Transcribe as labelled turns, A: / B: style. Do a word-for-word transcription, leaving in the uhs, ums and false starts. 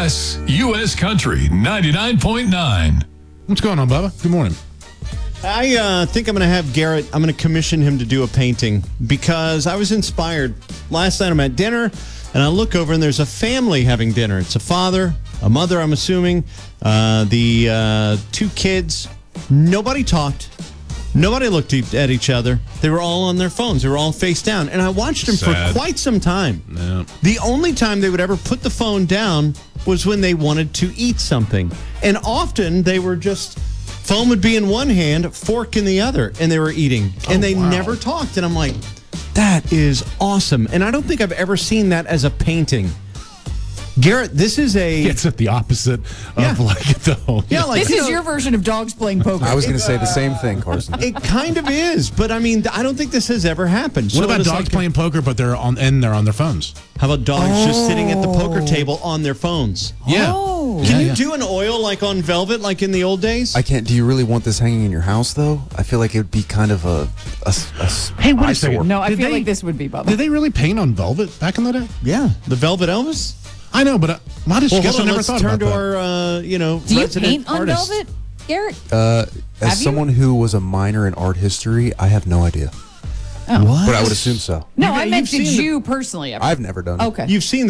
A: S, U S Country ninety-nine point nine.
B: What's going on, Bubba? Good morning.
C: I uh, think I'm going to have Garrett, I'm going to commission him to do a painting because I was inspired. Last night I'm at dinner and I look over and there's a family having dinner. It's a father, a mother, I'm assuming, uh, the uh, two kids. Nobody talked. Nobody looked e- at each other. They were all on their phones. They were all face down. And I watched them
B: Sad.
C: for quite some time.
B: Yeah.
C: The only time they would ever put the phone down was when they wanted to eat something. And often they were just, phone would be in one hand, fork in the other, and they were eating. And
B: Oh,
C: they
B: wow.
C: never talked. And I'm like, that is awesome. And I don't think I've ever seen that as a painting. Garrett, this is a...
B: It's at the opposite of
C: Yeah.
B: like the whole.
C: Yeah, like,
D: This
C: you
D: is
C: know,
D: your version of dogs playing poker.
E: I was going to say the same thing, Carson.
C: It kind of is, but I mean, I don't think this has ever happened.
B: What
C: So
B: about
C: it's
B: dogs
C: like-
B: playing poker, but they're on and they're on their phones?
C: How about dogs just sitting at the poker table on their phones?
B: Yeah.
D: Oh.
C: Can
B: Yeah,
C: you
B: yeah.
C: do an oil like on Velvet, like in the old days?
E: I can't. Do you really want this hanging in your house, though? I feel like it would be kind of a. a, a
B: Hey, wait a
E: eyesore.
B: second.
D: No, I
B: Did
D: feel
B: they-
D: like this would be Bubba.
B: Did they really paint on velvet back in the day?
C: Yeah, the Velvet Elvis.
B: I know, but uh, I just
C: Well,
B: guess
C: hold
B: I
C: on,
B: never
C: let's
B: thought
C: turn
B: about
C: to
B: that.
C: our, uh, you know,
D: Do you
C: resident
D: paint on
C: artist.
D: velvet, Garrett?
E: Uh,
D: Have
E: as
D: you?
E: someone who was a minor in art history, I have no idea.
D: Oh.
C: What?
E: But I would assume so.
D: No,
C: You've-
D: I meant
C: you've
D: did
C: seen the-
D: you personally ever?
E: I've never done it.
D: Okay.
C: You've seen